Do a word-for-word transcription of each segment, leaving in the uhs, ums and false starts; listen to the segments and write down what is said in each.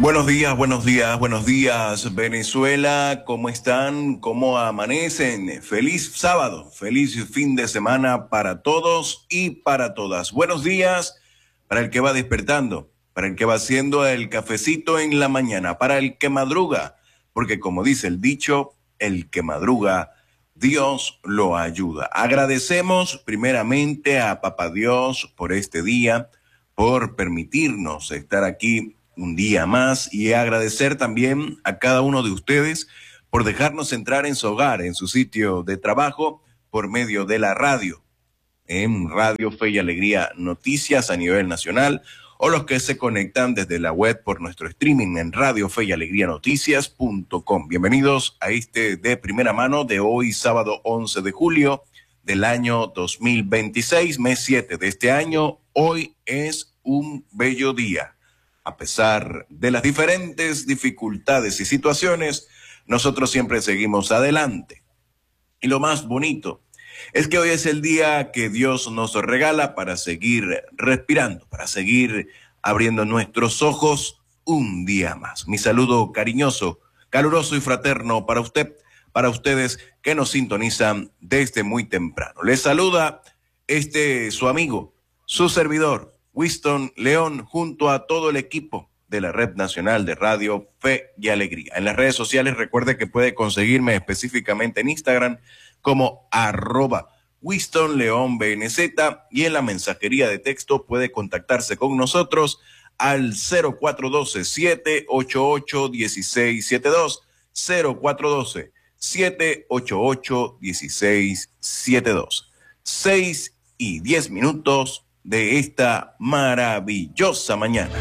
Buenos días, buenos días, buenos días, Venezuela. ¿Cómo están? ¿Cómo amanecen? Feliz sábado, feliz fin de semana para todos y para todas. Buenos días para el que va despertando, para el que va haciendo el cafecito en la mañana, para el que madruga, porque como dice el dicho, el que madruga, Dios lo ayuda. Agradecemos primeramente a Papá Dios por este día, por permitirnos estar aquí un día más, y agradecer también a cada uno de ustedes por dejarnos entrar en su hogar, en su sitio de trabajo, por medio de la radio, en Radio Fe y Alegría Noticias a nivel nacional, o los que se conectan desde la web por nuestro streaming en radio fe y alegría noticias punto com. Bienvenidos a este de primera mano de hoy, sábado once de julio del año dos mil veintiséis, mes siete de este año. Hoy es un bello día. A pesar de las diferentes dificultades y situaciones, nosotros siempre seguimos adelante. Y lo más bonito es que hoy es el día que Dios nos regala para seguir respirando, para seguir abriendo nuestros ojos un día más. Mi saludo cariñoso, caluroso y fraterno para usted, para ustedes que nos sintonizan desde muy temprano. Les saluda este su amigo, su servidor, Winston León, junto a todo el equipo de la Red Nacional de Radio Fe y Alegría. En las redes sociales recuerde que puede conseguirme específicamente en Instagram como arroba Winston León B N Z, y en la mensajería de texto puede contactarse con nosotros al cero cuatro uno dos, siete ocho ocho, uno seis siete dos, cero cuatro uno dos, siete ocho ocho, uno seis siete dos. Seis y diez minutos de esta maravillosa mañana.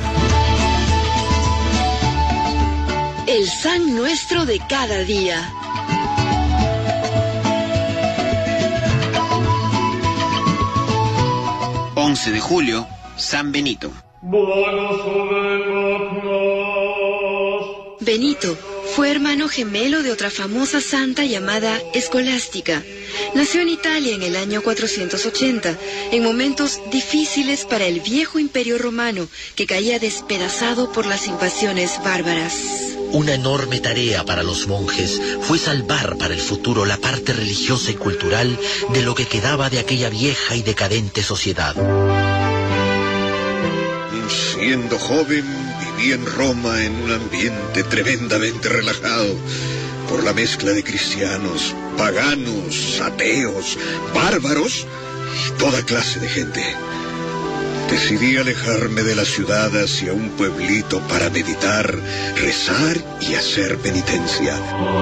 El San Nuestro de cada día. once de julio, San Benito. Benito fue hermano gemelo de otra famosa santa llamada Escolástica. Nació en Italia en el año cuatrocientos ochenta, en momentos difíciles para el viejo imperio romano, que caía despedazado por las invasiones bárbaras. Una enorme tarea para los monjes fue salvar para el futuro la parte religiosa y cultural de lo que quedaba de aquella vieja y decadente sociedad. Siendo joven, viví en Roma en un ambiente tremendamente relajado por la mezcla de cristianos, paganos, ateos, bárbaros y toda clase de gente. Decidí alejarme de la ciudad hacia un pueblito para meditar, rezar y hacer penitencia.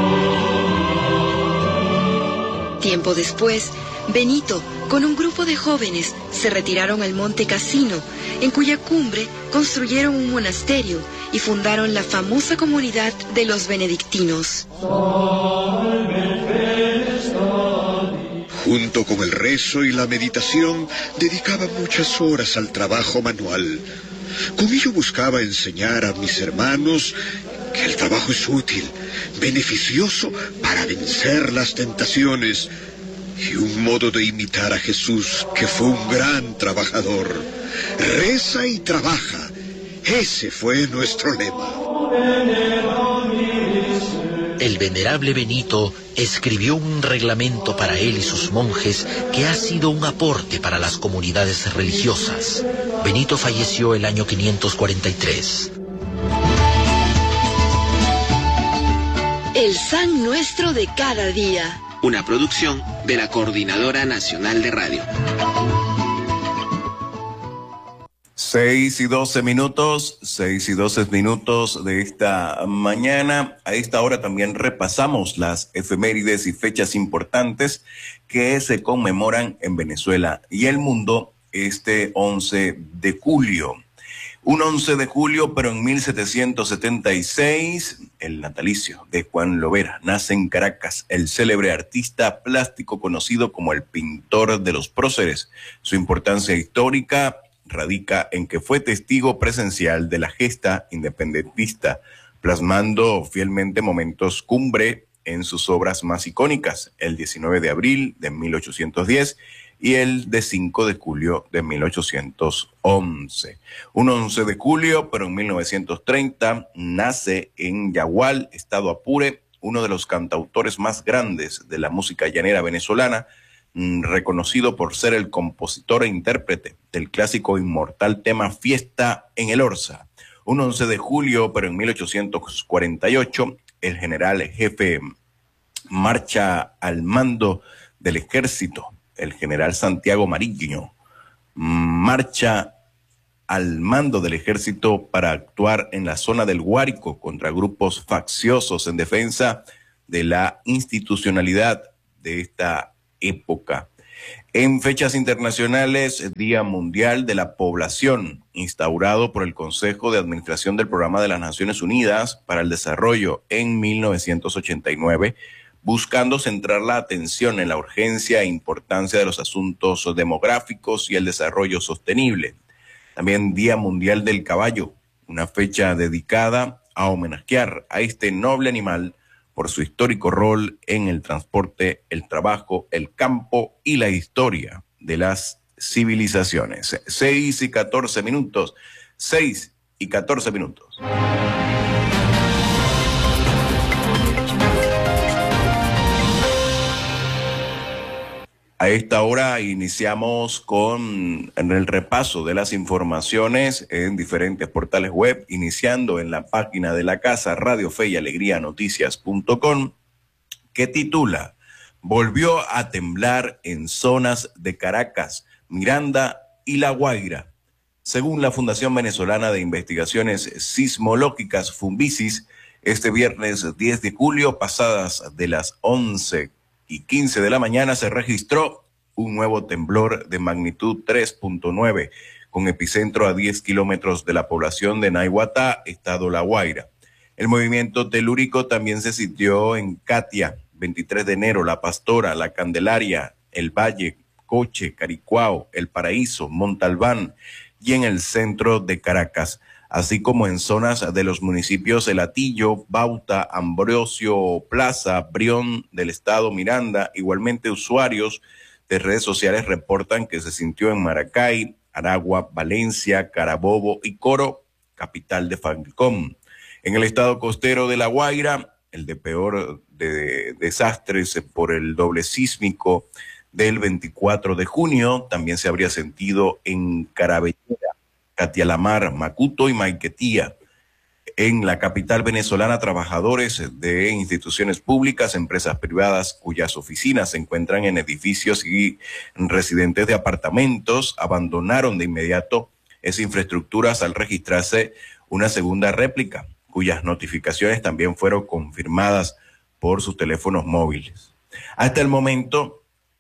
Tiempo después, Benito, con un grupo de jóvenes, se retiraron al monte Cassino, en cuya cumbre construyeron un monasterio y fundaron la famosa comunidad de los benedictinos. Junto con el rezo y la meditación, dedicaba muchas horas al trabajo manual. Con ello buscaba enseñar a mis hermanos que el trabajo es útil, beneficioso para vencer las tentaciones, y un modo de imitar a Jesús, que fue un gran trabajador. Reza y trabaja. Ese fue nuestro lema. El venerable Benito escribió un reglamento para él y sus monjes que ha sido un aporte para las comunidades religiosas. Benito falleció el año quinientos cuarenta y tres. El San Nuestro de cada día. Una producción de la Coordinadora Nacional de Radio. Seis y doce minutos, seis y doce minutos de esta mañana. A esta hora también repasamos las efemérides y fechas importantes que se conmemoran en Venezuela y el mundo este once de julio. Un once de julio, pero en mil setecientos setenta y seis, el natalicio de Juan Lovera. Nace en Caracas el célebre artista plástico conocido como el pintor de los próceres. Su importancia histórica radica en que fue testigo presencial de la gesta independentista, plasmando fielmente momentos cumbre en sus obras más icónicas, el diecinueve de abril de mil ochocientos diez y el de cinco de julio de mil ochocientos once. Un once de julio, pero en mil novecientos treinta, nace en Yagual, estado Apure, uno de los cantautores más grandes de la música llanera venezolana, reconocido por ser el compositor e intérprete del clásico inmortal tema Fiesta en el Orza. Un once de julio, pero en mil ochocientos cuarenta y ocho, el general jefe marcha al mando del ejército, el general Santiago Mariño, marcha al mando del ejército para actuar en la zona del Guárico contra grupos facciosos en defensa de la institucionalidad de esta época. En fechas internacionales, Día Mundial de la Población, instaurado por el Consejo de Administración del Programa de las Naciones Unidas para el Desarrollo en mil novecientos ochenta y nueve, buscando centrar la atención en la urgencia e importancia de los asuntos demográficos y el desarrollo sostenible. También Día Mundial del Caballo, una fecha dedicada a homenajear a este noble animal por su histórico rol en el transporte, el trabajo, el campo y la historia de las civilizaciones. Seis y catorce minutos, seis y catorce minutos. A esta hora iniciamos con el repaso de las informaciones en diferentes portales web, iniciando en la página de la casa Radio Fe y Alegría Noticias punto com, que titula: Volvió a temblar en zonas de Caracas, Miranda y La Guaira. Según la Fundación Venezolana de Investigaciones Sismológicas Funvisis, este viernes diez de julio, pasadas de las once y quince de la mañana, se registró un nuevo temblor de magnitud tres punto nueve, con epicentro a diez kilómetros de la población de Naiguatá, estado La Guaira. El movimiento telúrico también se sintió en Catia, veintitrés de enero, La Pastora, La Candelaria, El Valle, Coche, Caricuao, El Paraíso, Montalbán y en el centro de Caracas, así como en zonas de los municipios El Hatillo, Bauta, Ambrosio, Plaza, Brión del estado Miranda. Igualmente, usuarios de redes sociales reportan que se sintió en Maracay, Aragua, Valencia, Carabobo y Coro, capital de Falcón. En el estado costero de La Guaira, el de peor de desastres por el doble sísmico del veinticuatro de junio, también se habría sentido en Carabellera, Catialamar, Macuto y Maiquetía. En la capital venezolana, trabajadores de instituciones públicas, empresas privadas cuyas oficinas se encuentran en edificios y residentes de apartamentos abandonaron de inmediato esa infraestructura al registrarse una segunda réplica, cuyas notificaciones también fueron confirmadas por sus teléfonos móviles. Hasta el momento,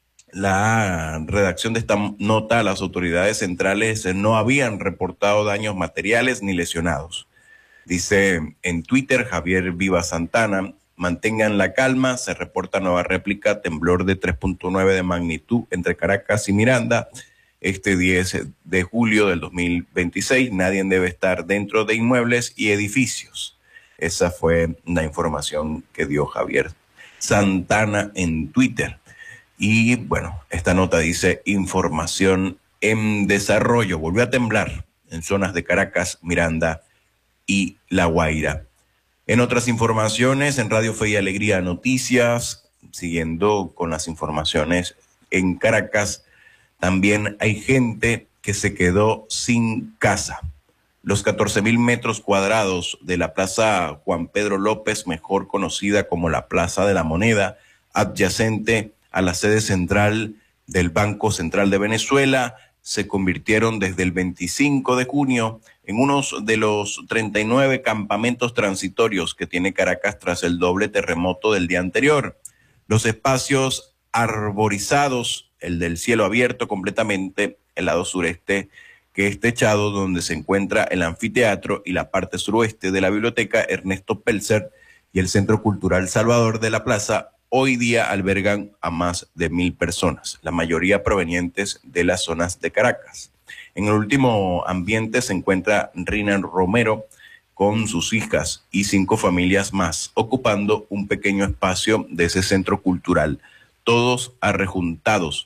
la redacción de esta nota, las autoridades centrales no habían reportado daños materiales ni lesionados. Dice en Twitter Javier Viva Santana: mantengan la calma, se reporta nueva réplica, temblor de tres punto nueve de magnitud entre Caracas y Miranda este diez de julio del dos mil veintiséis. Nadie debe estar dentro de inmuebles y edificios. Esa fue la información que dio Javier Santana en Twitter. Y bueno, esta nota dice: información en desarrollo. Volvió a temblar en zonas de Caracas, Miranda y La Guaira. En otras informaciones, en Radio Fe y Alegría Noticias, siguiendo con las informaciones en Caracas, también hay gente que se quedó sin casa. Los catorce mil metros cuadrados de la Plaza Juan Pedro López, mejor conocida como la Plaza de la Moneda, adyacente a la sede central del Banco Central de Venezuela, se convirtieron desde el veinticinco de junio en uno de los treinta y nueve campamentos transitorios que tiene Caracas tras el doble terremoto del día anterior. Los espacios arborizados, el del cielo abierto completamente, el lado sureste que es techado, donde se encuentra el anfiteatro, y la parte suroeste de la biblioteca Ernesto Pelzer y el Centro Cultural Salvador de la Plaza, hoy día albergan a más de mil personas, la mayoría provenientes de las zonas de Caracas. En el último ambiente se encuentra Rina Romero con sus hijas y cinco familias más, ocupando un pequeño espacio de ese centro cultural, todos arrejuntados.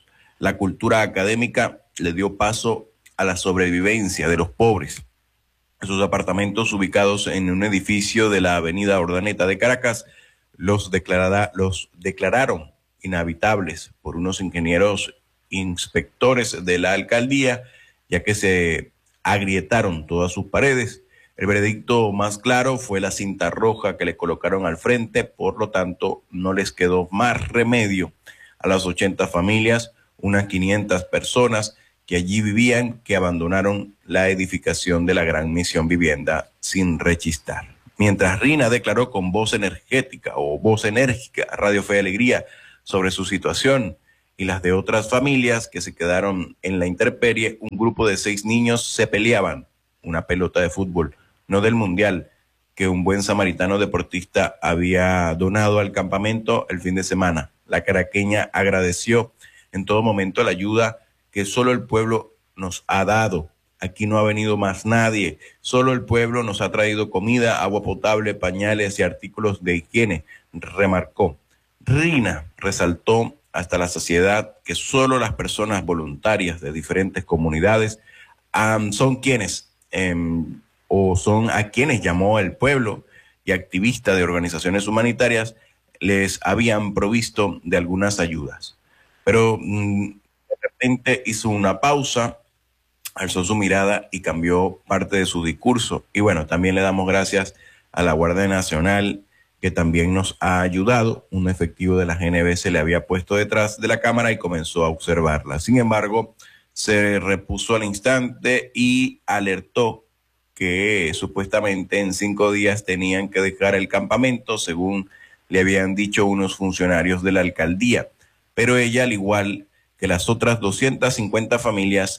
la cultura académica le dio paso a la sobrevivencia de los pobres. Esos apartamentos ubicados en un edificio de la avenida Urdaneta de Caracas los, declarará, los declararon inhabitables por unos ingenieros inspectores de la alcaldía, ya que se agrietaron todas sus paredes. El veredicto más claro fue la cinta roja que le colocaron al frente, por lo tanto no les quedó más remedio a las ochenta familias, unas quinientas personas que allí vivían, que abandonaron la edificación de la Gran Misión Vivienda sin rechistar. Mientras Rina declaró con voz energética o voz enérgica a Radio Fe y Alegría sobre su situación y las de otras familias que se quedaron en la intemperie, un grupo de seis niños se peleaban una pelota de fútbol, no del mundial, que un buen samaritano deportista había donado al campamento el fin de semana. La caraqueña agradeció en todo momento la ayuda que solo el pueblo nos ha dado. Aquí no ha venido más nadie, solo el pueblo nos ha traído comida, agua potable, pañales y artículos de higiene, remarcó. Rina resaltó hasta la saciedad que solo las personas voluntarias de diferentes comunidades um, son quienes, um, o son a quienes llamó el pueblo y activistas de organizaciones humanitarias, les habían provisto de algunas ayudas. Pero um, de repente hizo una pausa, alzó su mirada y cambió parte de su discurso. Y bueno, también le damos gracias a la Guardia Nacional, que también nos ha ayudado. Un efectivo de la G N B se le había puesto detrás de la cámara y comenzó a observarla. Sin embargo, se repuso al instante y alertó que supuestamente en cinco días tenían que dejar el campamento, según le habían dicho unos funcionarios de la alcaldía. Pero ella, al igual que las otras doscientas cincuenta familias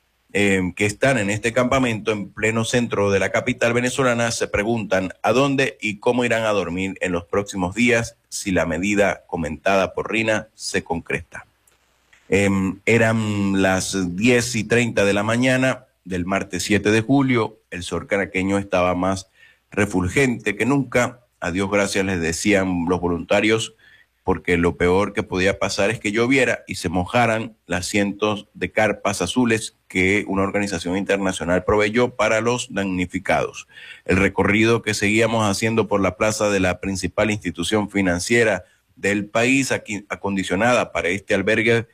Eh, que están en este campamento en pleno centro de la capital venezolana, se preguntan a dónde y cómo irán a dormir en los próximos días si la medida comentada por Rina se concreta. Eh, eran las diez y treinta de la mañana del martes siete de julio. El sol caraqueño estaba más refulgente que nunca. A Dios gracias les decían los voluntarios, porque lo peor que podía pasar es que lloviera y se mojaran las cientos de carpas azules que una organización internacional proveyó para los damnificados. El recorrido que seguíamos haciendo por la plaza de la principal institución financiera del país, aquí, acondicionada para este albergue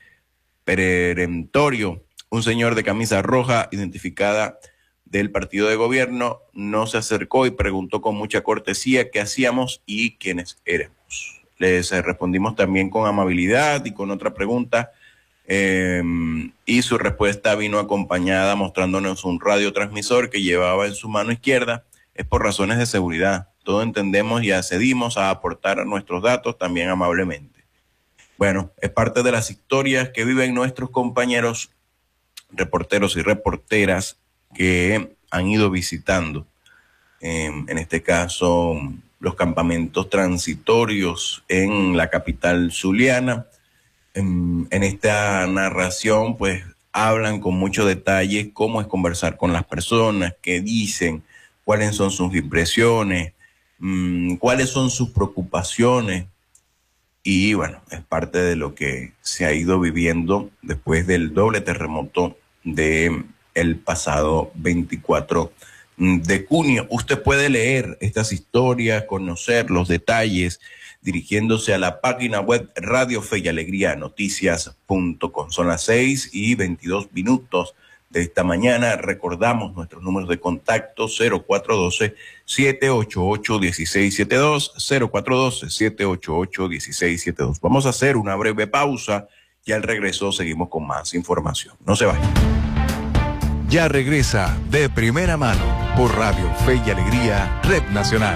perentorio, un señor de camisa roja identificada del partido de gobierno nos acercó y preguntó con mucha cortesía qué hacíamos y quiénes éramos. Les respondimos también con amabilidad y con otra pregunta, eh, y su respuesta vino acompañada mostrándonos un radiotransmisor que llevaba en su mano izquierda. Es por razones de seguridad. Todos entendemos y accedimos a aportar nuestros datos también amablemente. Bueno, es parte de las historias que viven nuestros compañeros reporteros y reporteras que han ido visitando, eh, en este caso, los campamentos transitorios en la capital zuliana. En, en esta narración, pues, hablan con mucho detalle cómo es conversar con las personas, qué dicen, cuáles son sus impresiones, mmm, cuáles son sus preocupaciones. Y bueno, es parte de lo que se ha ido viviendo después del doble terremoto de el pasado veinticuatro de junio. Usted puede leer estas historias, conocer los detalles, dirigiéndose a la página web Radio Fe y Alegría Noticias punto com. Son las seis y veintidós minutos de esta mañana. Recordamos nuestros números de contacto: cero cuatro uno dos, siete ocho ocho, uno seis siete dos, cero cuatro uno dos, siete ocho ocho, uno seis siete dos. Vamos a hacer una breve pausa y al regreso seguimos con más información. No se vayan. Ya regresa De Primera Mano por Radio Fe y Alegría, Red Nacional.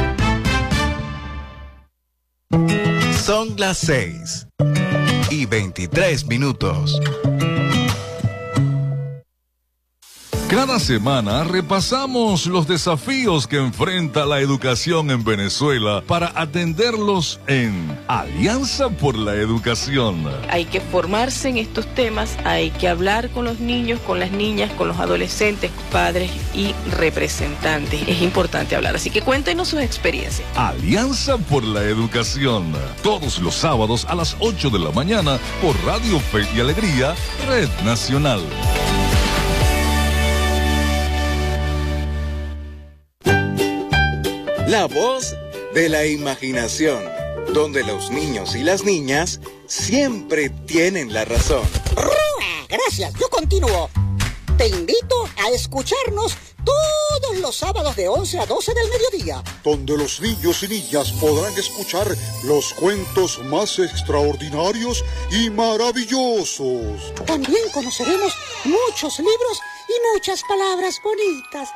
Son las seis y veintitrés minutos. Cada semana repasamos los desafíos que enfrenta la educación en Venezuela para atenderlos en Alianza por la Educación. Hay que formarse en estos temas, hay que hablar con los niños, con las niñas, con los adolescentes, padres y representantes. Es importante hablar, así que cuéntenos sus experiencias. Alianza por la Educación, todos los sábados a las ocho de la mañana por Radio Fe y Alegría, Red Nacional. La voz de la imaginación, donde los niños y las niñas siempre tienen la razón. Gracias, yo continúo. Te invito a escucharnos todos los sábados de once a doce del mediodía, donde los niños y niñas podrán escuchar los cuentos más extraordinarios y maravillosos. También conoceremos muchos libros y muchas palabras bonitas.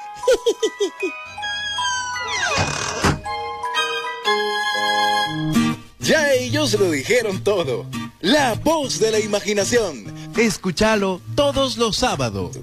Ya ellos lo dijeron todo. La voz de la imaginación. Escúchalo todos los sábados.